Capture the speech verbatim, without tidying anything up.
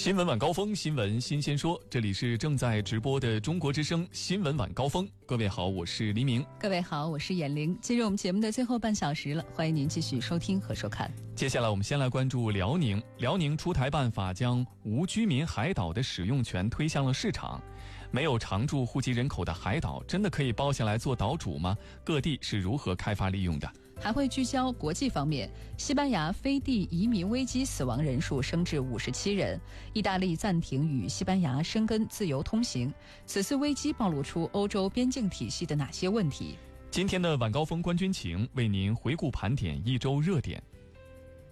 新闻晚高峰，新闻新鲜说，这里是正在直播的中国之声新闻晚高峰。各位好，我是黎明。 各位好，我是闫玲。进入我们节目的最后半小时了，欢迎您继续收听和收看。 接下来我们先来关注辽宁。辽宁出台办法，将无居民海岛的使用权推向了市场。没有常住户籍人口的海岛，真的可以包下来做岛主吗？各地是如何开发利用的？ 还会聚焦国际方面，西班牙飞地移民危机死亡人数升至五十七人，意大利暂停与西班牙申根自由通行。此次危机暴露出欧洲边境体系的哪些问题？ 今天的晚高峰观军情为您回顾盘点一周热点。